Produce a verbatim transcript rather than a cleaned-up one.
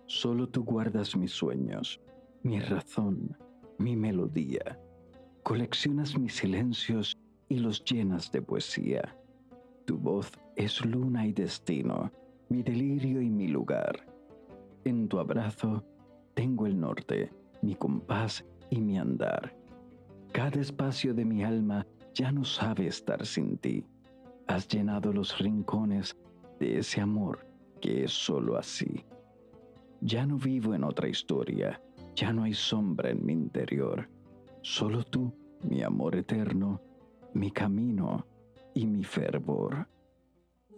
Solo tú guardas mis sueños, mi razón, mi melodía. Coleccionas mis silencios y los llenas de poesía. Tu voz es luna y destino, mi delirio y mi lugar. En tu abrazo tengo el norte, mi compás y mi andar. Cada espacio de mi alma ya no sabe estar sin ti. Has llenado los rincones de ese amor que es solo así. Ya no vivo en otra historia, ya no hay sombra en mi interior. Solo tú, mi amor eterno, mi camino y mi fervor.